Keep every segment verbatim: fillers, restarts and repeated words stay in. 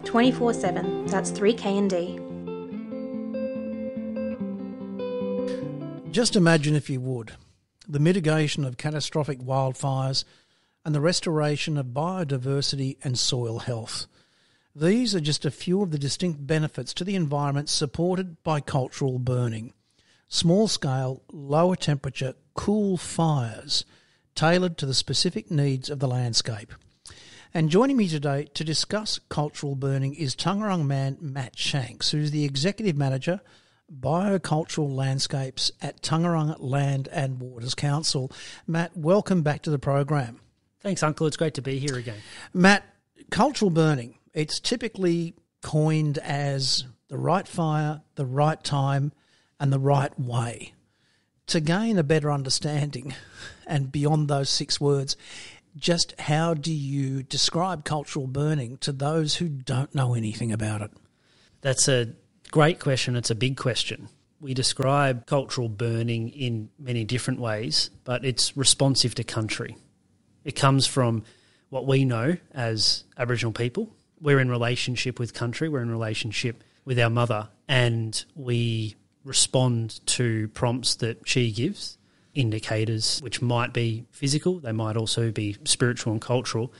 twenty-four seven. That's three K and D. Just imagine, if you would, the mitigation of catastrophic wildfires and the restoration of biodiversity and soil health. These are just a few of the distinct benefits to the environment supported by cultural burning. Small-scale, lower-temperature, cool fires tailored to the specific needs of the landscape. And joining me today to discuss cultural burning is Taungurung man Matt Shanks, who's the Executive Manager, Biocultural Landscapes at Taungurung Land and Waters Council. Matt, welcome back to the program. Thanks, Uncle. It's great to be here again. Matt, cultural burning, it's typically coined as the right fire, the right time, and the right way. To gain a better understanding, and beyond those six words, just how do you describe cultural burning to those who don't know anything about it? That's a great question. It's a big question. We describe cultural burning in many different ways, but it's responsive to country. It comes from what we know as Aboriginal people. We're in relationship with country, we're in relationship with our mother, and we respond to prompts that she gives, indicators which might be physical, they might also be spiritual and cultural,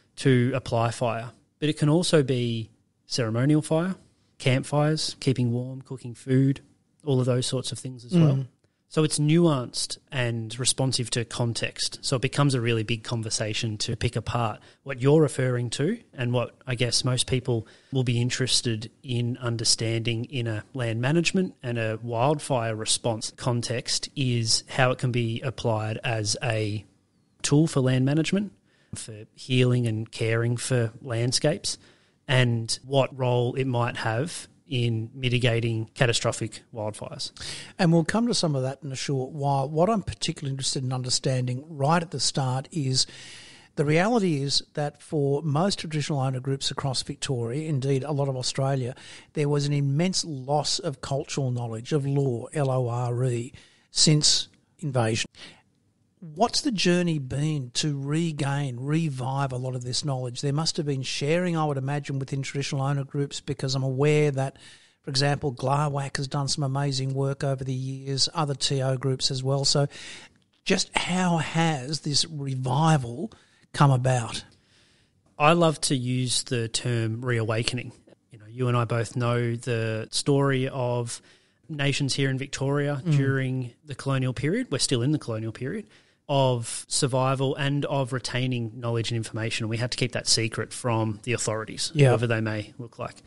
to apply fire. But it can also be ceremonial fire, campfires, keeping warm, cooking food, all of those sorts of things as mm. well. So it's nuanced and responsive to context. So it becomes a really big conversation to pick apart what you're referring to and what I guess most people will be interested in understanding in a land management and a wildfire response context is how it can be applied as a tool for land management, for healing and caring for landscapes, and what role it might have in mitigating catastrophic wildfires. And we'll come to some of that in a short while. What I'm particularly interested in understanding right at the start is the reality is that for most traditional owner groups across Victoria, indeed a lot of Australia, there was an immense loss of cultural knowledge, of law, L O R E, since invasion. What's the journey been to regain, revive a lot of this knowledge? There must have been sharing, I would imagine, within traditional owner groups, because I'm aware that, for example, Glawak has done some amazing work over the years, other T O groups as well. So just how has this revival come about? I love to use the term reawakening. You know, you and I both know the story of nations here in Victoria mm. during the colonial period. We're still in the colonial period. Of survival and of retaining knowledge and information. We had to keep that secret from the authorities, yeah. whoever they may look like.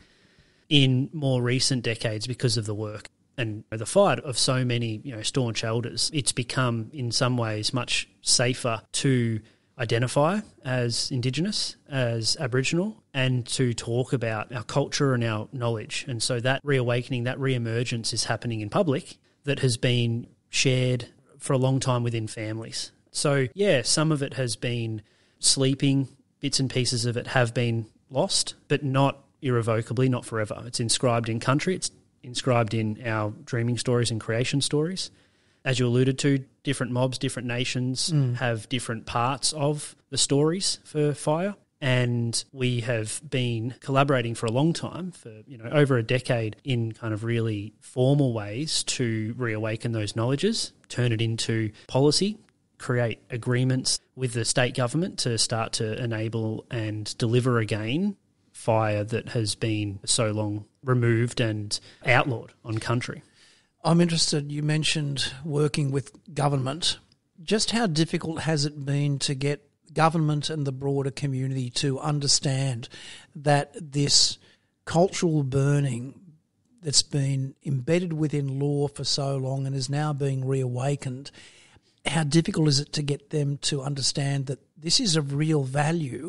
In more recent decades, because of the work and the fight of so many, you know, staunch elders, it's become in some ways much safer to identify as Indigenous, as Aboriginal, and to talk about our culture and our knowledge. And so that reawakening, that re-emergence is happening in public that has been shared for a long time within families. So, yeah, some of it has been sleeping, bits and pieces of it have been lost, but not irrevocably, not forever. It's inscribed in country, it's inscribed in our dreaming stories and creation stories. As you alluded to, different mobs, different nations mm. have different parts of the stories for fire. And we have been collaborating for a long time, for you know over a decade, in kind of really formal ways to reawaken those knowledges, turn it into policy, create agreements with the state government to start to enable and deliver again fire that has been so long removed and outlawed on country. I'm interested, you mentioned working with government. Just how difficult has it been to get government and the broader community to understand that this cultural burning that's been embedded within law for so long and is now being reawakened, how difficult is it to get them to understand that this is of real value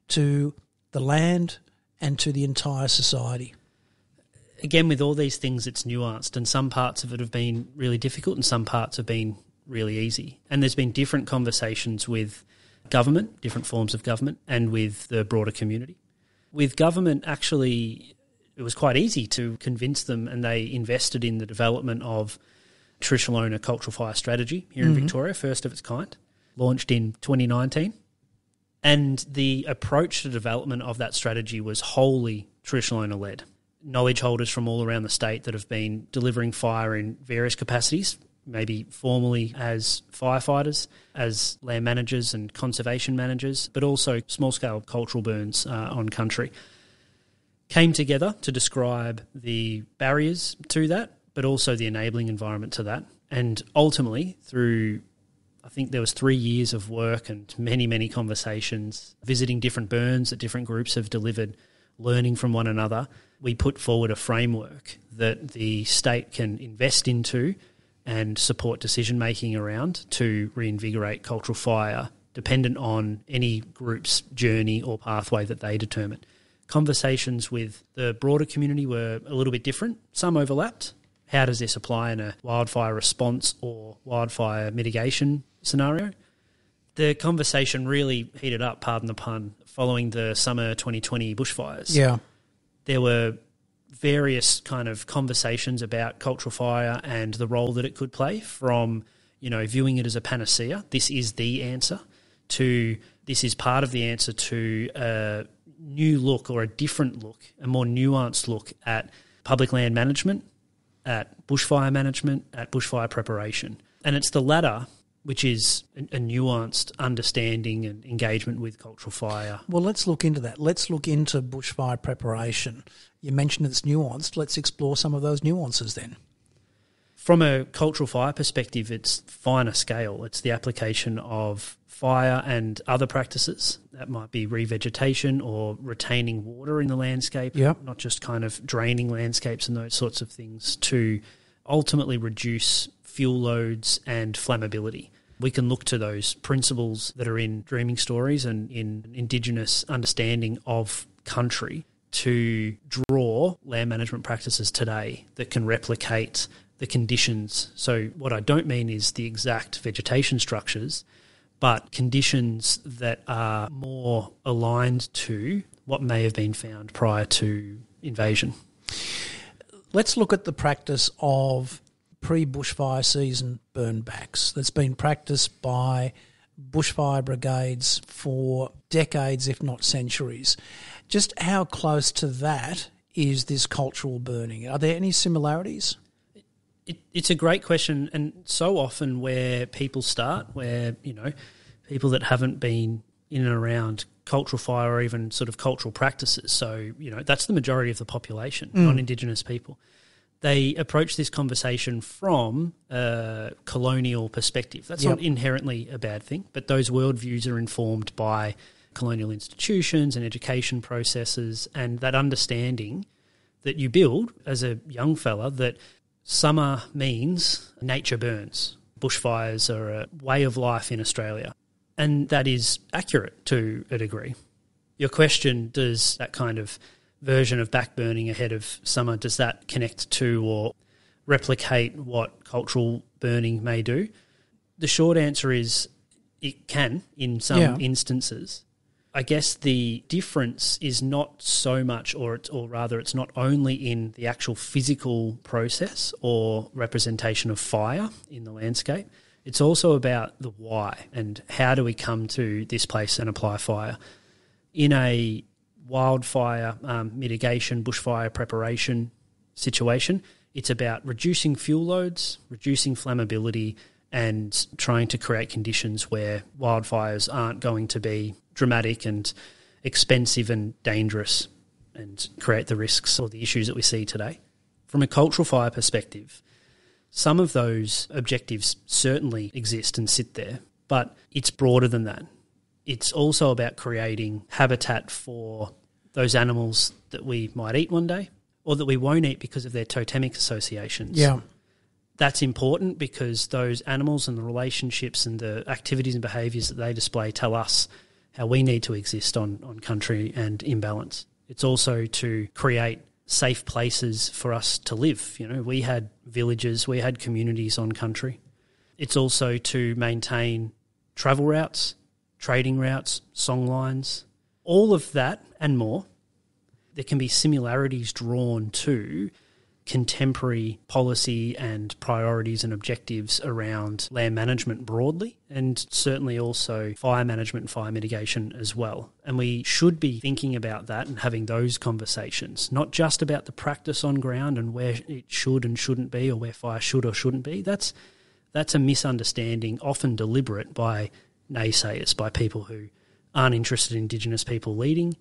to the land and to the entire society? Again, with all these things, it's nuanced, and some parts of it have been really difficult and some parts have been really easy. And there's been different conversations with government, different forms of government, and with the broader community. With government, actually, it was quite easy to convince them, and they invested in the development of traditional owner cultural fire strategy here in mm-hmm. Victoria, first of its kind, launched in twenty nineteen. And the approach to development of that strategy was wholly traditional owner-led. Knowledge holders from all around the state that have been delivering fire in various capacities, maybe formally as firefighters, as land managers and conservation managers, but also small-scale cultural burns uh, on country, came together to describe the barriers to that, but also the enabling environment to that. And ultimately, through, I think there was three years of work and many, many conversations, visiting different burns that different groups have delivered, learning from one another, we put forward a framework that the state can invest into and support decision-making around to reinvigorate cultural fire, dependent on any group's journey or pathway that they determine. Conversations with the broader community were a little bit different. Some overlapped. How does this apply in a wildfire response or wildfire mitigation scenario? The conversation really heated up, pardon the pun, following the summer twenty twenty bushfires. Yeah. There were various kind of conversations about cultural fire and the role that it could play, from, you know, viewing it as a panacea, this is the answer, to this is part of the answer to a new look or a different look, a more nuanced look at public land management, at bushfire management, at bushfire preparation. And it's the latter which is a, a nuanced understanding and engagement with cultural fire. Well, let's look into that. Let's look into bushfire preparation. You mentioned it's nuanced. Let's explore some of those nuances then. From a cultural fire perspective, it's finer scale. It's the application of fire and other practices. That might be revegetation or retaining water in the landscape, yep. not just kind of draining landscapes and those sorts of things, to ultimately reduce fuel loads and flammability. We can look to those principles that are in Dreaming Stories and in Indigenous understanding of country to draw land management practices today that can replicate the conditions. So what I don't mean is the exact vegetation structures, but conditions that are more aligned to what may have been found prior to invasion. Let's look at the practice of pre-bushfire season burn backs that's been practiced by bushfire brigades for decades, if not centuries. Just how close to that is this cultural burning? Are there any similarities? It, it's a great question, and so often where people start, where, you know, people that haven't been in and around cultural fire or even sort of cultural practices, so, you know, that's the majority of the population, mm. non-Indigenous people. They approach this conversation from a colonial perspective. That's yep. not inherently a bad thing, but those worldviews are informed by colonial institutions and education processes, and that understanding that you build as a young fella that summer means nature burns. Bushfires are a way of life in Australia, and that is accurate to a degree. Your question, does that kind of version of backburning ahead of summer, does that connect to or replicate what cultural burning may do? The short answer is it can in some yeah. instances. I guess the difference is not so much, or it's, or rather it's not only in the actual physical process or representation of fire in the landscape. It's also about the why and how do we come to this place and apply fire. In a wildfire um, mitigation, bushfire preparation situation, it's about reducing fuel loads, reducing flammability, and trying to create conditions where wildfires aren't going to be dramatic and expensive and dangerous and create the risks or the issues that we see today. From a cultural fire perspective, some of those objectives certainly exist and sit there, but it's broader than that. It's also about creating habitat for those animals that we might eat one day or that we won't eat because of their totemic associations. Yeah. That's important because those animals and the relationships and the activities and behaviours that they display tell us how we need to exist on, on country and in balance. It's also to create safe places for us to live. You know, we had villages, we had communities on country. It's also to maintain travel routes, trading routes, songlines, all of that and more. There can be similarities drawn to contemporary policy and priorities and objectives around land management broadly, and certainly also fire management and fire mitigation as well. And we should be thinking about that and having those conversations, not just about the practice on ground and where it should and shouldn't be, or where fire should or shouldn't be. That's that's a misunderstanding, often deliberate, by naysayers, by people who aren't interested in Indigenous people leading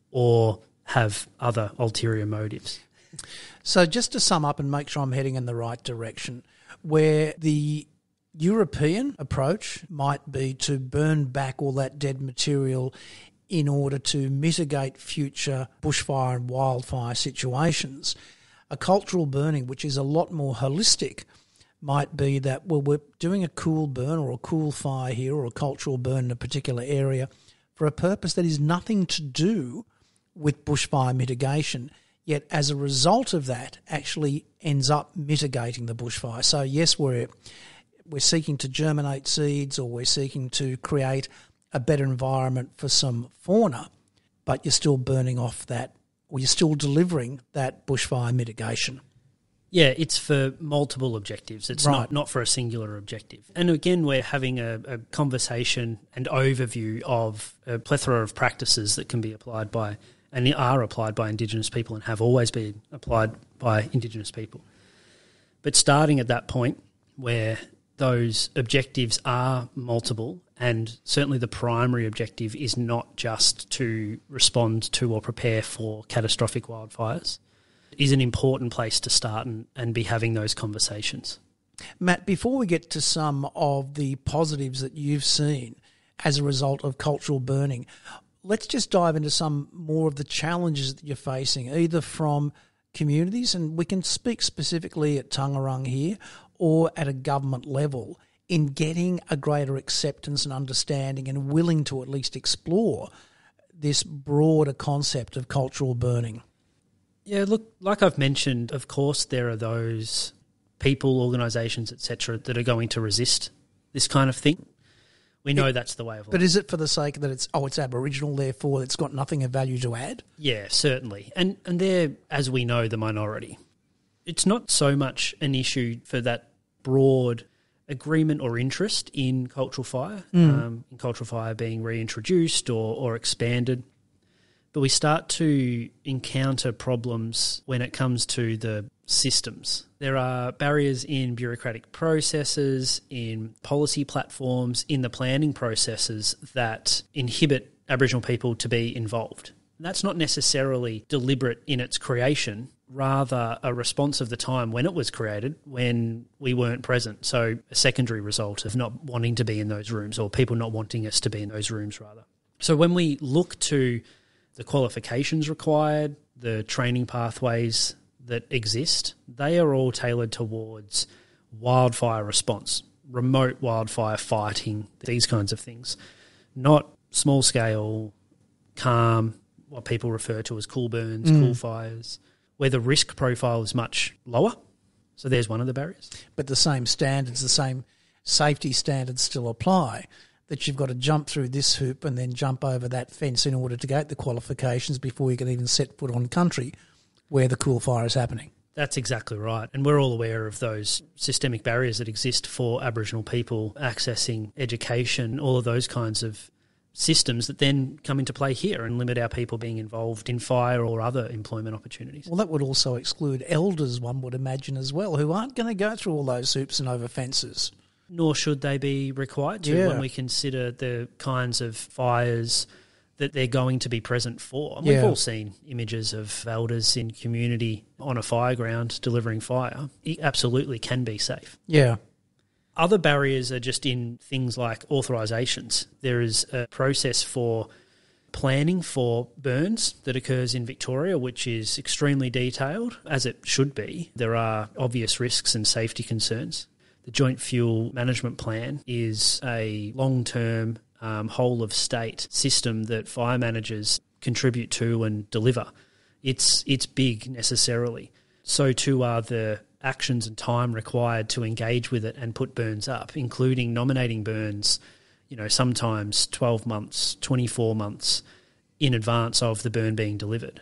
or have other ulterior motives. So just to sum up and make sure I'm heading in the right direction, where the European approach might be to burn back all that dead material in order to mitigate future bushfire and wildfire situations, a cultural burning, which is a lot more holistic, might be that, well, we're doing a cool burn or a cool fire here or a cultural burn in a particular area for a purpose that is nothing to do with bushfire mitigation, yet as a result of that actually ends up mitigating the bushfire. So yes, we're we're seeking to germinate seeds, or we're seeking to create a better environment for some fauna, but you're still burning off that, or you're still delivering that bushfire mitigation. Yeah, it's for multiple objectives. It's Right. not, not for a singular objective. And again, we're having a, a conversation and overview of a plethora of practices that can be applied by and are applied by Indigenous people and have always been applied by Indigenous people. But starting at that point where those objectives are multiple, and certainly the primary objective is not just to respond to or prepare for catastrophic wildfires, is an important place to start and, and be having those conversations. Matt, before we get to some of the positives that you've seen as a result of cultural burning, let's just dive into some more of the challenges that you're facing, either from communities, and we can speak specifically at Tangerang here, or at a government level, in getting a greater acceptance and understanding and willing to at least explore this broader concept of cultural burning. Yeah, look, like I've mentioned, of course there are those people, organisations, et cetera, that are going to resist this kind of thing. We know it, that's the way of life. But is it for the sake that it's, oh, it's Aboriginal, therefore it's got nothing of value to add? Yeah, certainly. And and they're, as we know, the minority. It's not so much an issue for that broad agreement or interest in cultural fire, mm. um, in cultural fire being reintroduced or, or expanded. But we start to encounter problems when it comes to the systems. There are barriers in bureaucratic processes, in policy platforms, in the planning processes that inhibit Aboriginal people to be involved. That's not necessarily deliberate in its creation, rather a response of the time when it was created, when we weren't present. So a secondary result of not wanting to be in those rooms, or people not wanting us to be in those rooms, rather. So when we look to the qualifications required, the training pathways that exist, they are all tailored towards wildfire response, remote wildfire fighting, these kinds of things, not small-scale, calm, what people refer to as cool burns, mm. cool fires, where the risk profile is much lower. So there's one of the barriers. But the same standards, the same safety standards still apply, that you've got to jump through this hoop and then jump over that fence in order to get the qualifications before you can even set foot on country where the cool fire is happening. That's exactly right. And we're all aware of those systemic barriers that exist for Aboriginal people accessing education, all of those kinds of systems that then come into play here and limit our people being involved in fire or other employment opportunities. Well, that would also exclude elders, one would imagine as well, who aren't going to go through all those hoops and over fences. Nor should they be required to yeah. when we consider the kinds of fires that they're going to be present for. And yeah. we've all seen images of elders in community on a fire ground delivering fire. It absolutely can be safe. Yeah. Other barriers are just in things like authorisations. There is a process for planning for burns that occurs in Victoria, which is extremely detailed, as it should be. There are obvious risks and safety concerns. The Joint Fuel Management Plan is a long-term, um, whole-of-state system that fire managers contribute to and deliver. It's it's big necessarily. So too are the actions and time required to engage with it and put burns up, including nominating burns, you know, sometimes twelve months, twenty-four months in advance of the burn being delivered.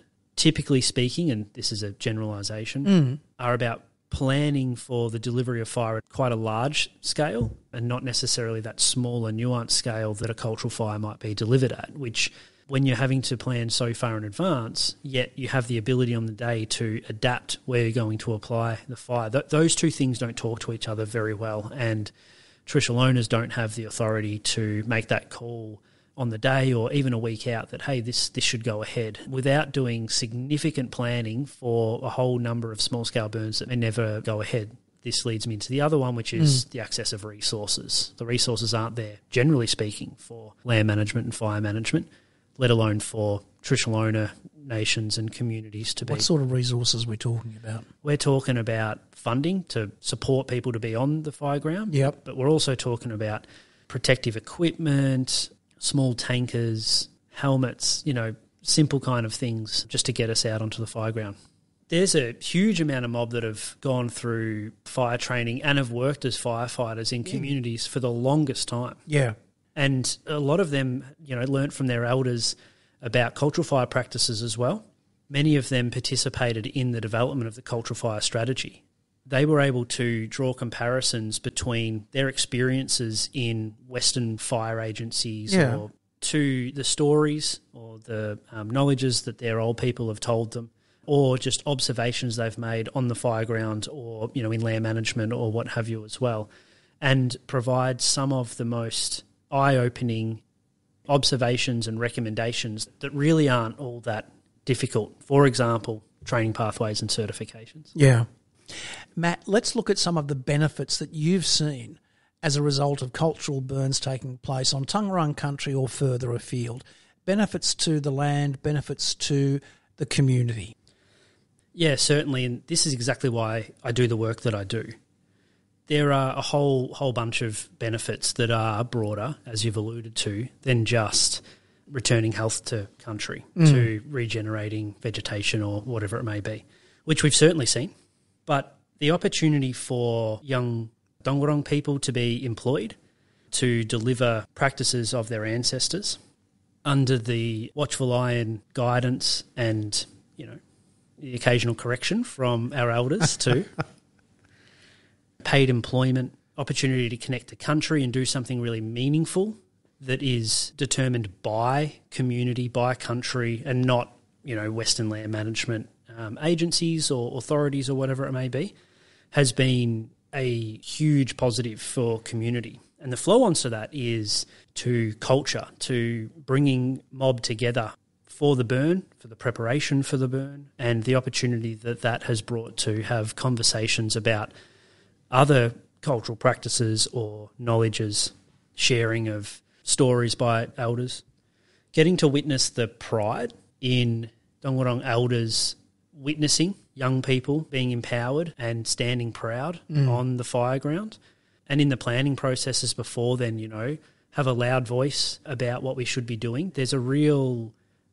typically speaking, and this is a generalisation, Mm. are about planning for the delivery of fire at quite a large scale and not necessarily that smaller nuanced scale that a cultural fire might be delivered at, which when you're having to plan so far in advance, yet you have the ability on the day to adapt where you're going to apply the fire. Th- those two things don't talk to each other very well, and traditional owners don't have the authority to make that call on the day or even a week out that, hey, this this should go ahead, without doing significant planning for a whole number of small-scale burns that may never go ahead. This leads me into the other one, which is mm. the access of resources. The resources aren't there, generally speaking, for land management and fire management, let alone for traditional owner nations and communities to be. What sort of resources are we talking about? We're talking about funding to support people to be on the fire ground. Yep. But we're also talking about protective equipment, small tankers, helmets, you know, simple kind of things just to get us out onto the fire ground. There's a huge amount of mob that have gone through fire training and have worked as firefighters in communities for the longest time. Yeah. And a lot of them, you know, learnt from their elders about cultural fire practices as well. Many of them participated in the development of the cultural fire strategy. They were able to draw comparisons between their experiences in Western fire agencies yeah. or to the stories or the um, knowledges that their old people have told them, or just observations they've made on the fire ground or, you know, in land management or what have you as well, and provide some of the most eye-opening observations and recommendations that really aren't all that difficult. For example, training pathways and certifications. Yeah. Matt, let's look at some of the benefits that you've seen as a result of cultural burns taking place on Taungurung country or further afield. Benefits to the land, benefits to the community. Yeah, certainly, and this is exactly why I do the work that I do. There are a whole whole bunch of benefits that are broader, as you've alluded to, than just returning health to country, mm. to regenerating vegetation or whatever it may be, which we've certainly seen. But the opportunity for young Taungurung people to be employed, to deliver practices of their ancestors under the watchful eye and guidance and, you know, the occasional correction from our elders too. Paid employment, opportunity to connect to country and do something really meaningful that is determined by community, by country, and not, you know, Western land management um, agencies or authorities or whatever it may be, has been a huge positive for community. And the flow-ons to that is to culture, to bringing mob together for the burn, for the preparation for the burn, and the opportunity that that has brought to have conversations about other cultural practices or knowledges, sharing of stories by elders, getting to witness the pride in Taungurung elders witnessing young people being empowered and standing proud mm. on the fire ground, and in the planning processes before then, you know, have a loud voice about what we should be doing. There's a real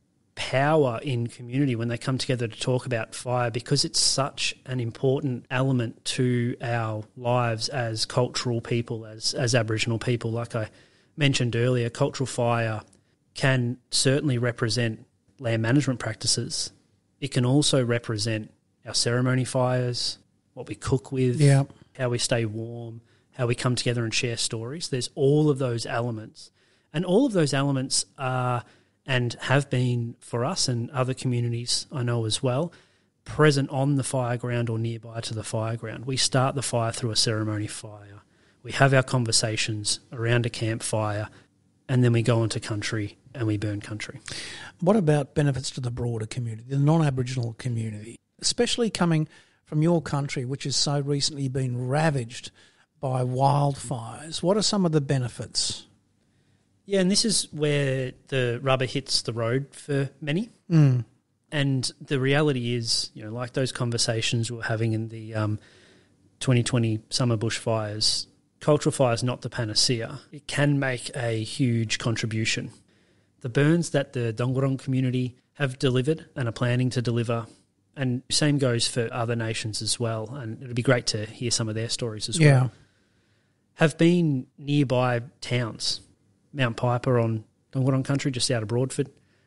power in community when they come together to talk about fire, because it's such an important element to our lives as cultural people, as as Aboriginal people. Like I mentioned earlier, cultural fire can certainly represent land management practices. It can also represent our ceremony fires, what we cook with, yeah. how we stay warm, how we come together and share stories. There's all of those elements. And all of those elements are, and have been for us and other communities I know as well, present on the fire ground or nearby to the fire ground. We start the fire through a ceremony fire. We have our conversations around a campfire, and then we go into country and we burn country. What about benefits to the broader community, the non-Aboriginal community, especially coming from your country, which has so recently been ravaged by wildfires? What are some of the benefits? Yeah, and this is where the rubber hits the road for many. Mm. And the reality is, you know, like those conversations we were having in the um, twenty twenty summer bushfires, cultural fire is not the panacea. It can make a huge contribution. The burns that the Taungurung community have delivered and are planning to deliver, and same goes for other nations as well, and it would be great to hear some of their stories as yeah. well, have been nearby towns. Mount Piper on Taungurung country, just out of Broadford,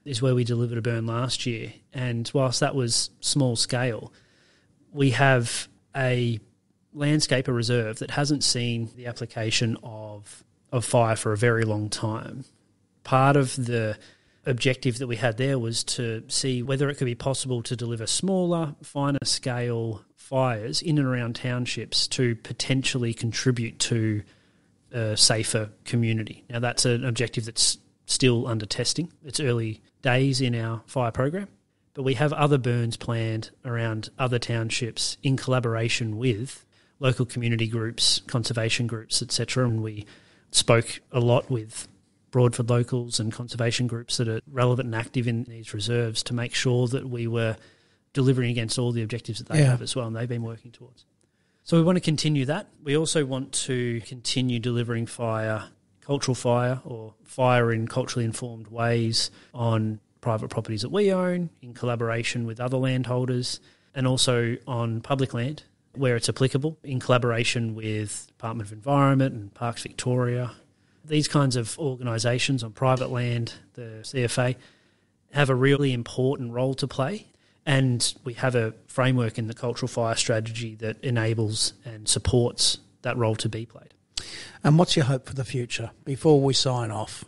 is where we delivered a burn last year. And whilst that was small scale, we have a landscape, a reserve that hasn't seen the application of of fire for a very long time. Part of the objective that we had there was to see whether it could be possible to deliver smaller, finer scale fires in and around townships to potentially contribute to a safer community. Now, that's an objective that's still under testing. It's early days in our fire program, but we have other burns planned around other townships in collaboration with local community groups, conservation groups, et cetera. And we spoke a lot with Broadford locals and conservation groups that are relevant and active in these reserves to make sure that we were delivering against all the objectives that they Yeah. have as well, and they've been working towards. So we want to continue that. We also want to continue delivering fire, cultural fire or fire in culturally informed ways on private properties that we own in collaboration with other landholders, and also on public land where it's applicable in collaboration with Department of Environment and Parks Victoria. These kinds of organisations on private land, the C F A, have a really important role to play, and we have a framework in the cultural fire strategy that enables and supports that role to be played. And what's your hope for the future before we sign off?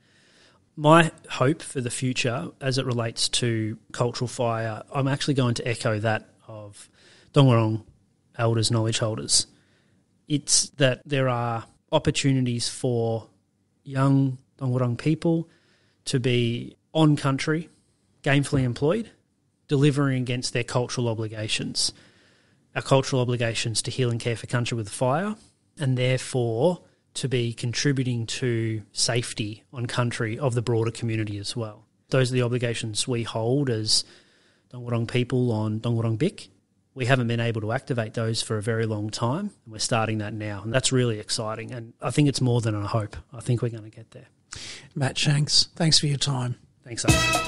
My hope for the future as it relates to cultural fire, I'm actually going to echo that of Dongwurrung elders, knowledge holders. It's that there are opportunities for young Dongwurrung people to be on country, gainfully employed, delivering against their cultural obligations. Our cultural obligations to heal and care for country with fire, and therefore to be contributing to safety on country of the broader community as well. Those are the obligations we hold as Dongwurrung people on Dongwurrung Bik. We haven't been able to activate those for a very long time, and we're starting that now, and that's really exciting. And I think it's more than a hope. I think we're going to get there. Matt Shanks, thanks for your time. Thanks, Owen.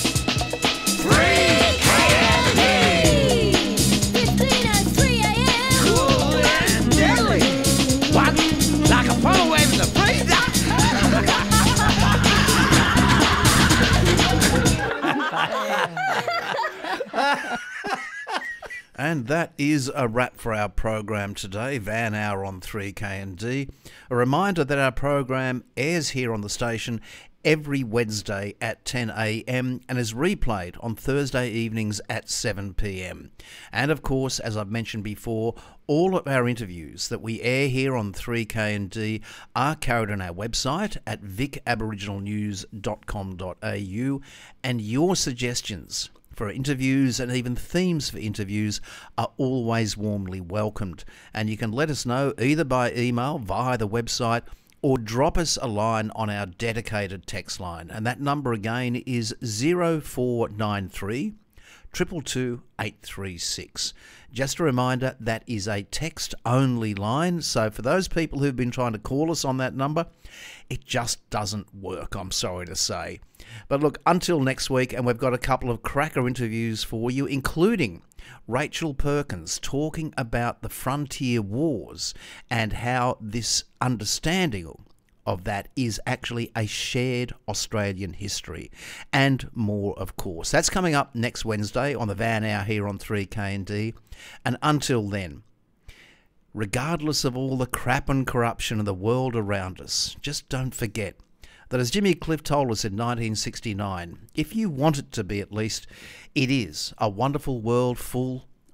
And that is a wrap for our program today, Van Hour on three K and D. A reminder that our program airs here on the station every Wednesday at ten a m and is replayed on Thursday evenings at seven p m. And of course, as I've mentioned before, all of our interviews that we air here on three K and D are carried on our website at vic aboriginal news dot com dot a u, and your suggestions for interviews and even themes for interviews are always warmly welcomed. And you can let us know either by email via the website or drop us a line on our dedicated text line. And that number again is zero four nine three, two two two, eight three six. Just a reminder, that is a text-only line, so for those people who've been trying to call us on that number, it just doesn't work, I'm sorry to say. But look, until next week, and we've got a couple of cracker interviews for you, including Rachel Perkins talking about the frontier wars and how this understanding of that is actually a shared Australian history, and more, of course. That's coming up next Wednesday on the Van Hour here on three K and D. And until then, regardless of all the crap and corruption in the world around us, just don't forget that, as Jimmy Cliff told us in nineteen sixty-nine, if you want it to be at least, it is a wonderful world full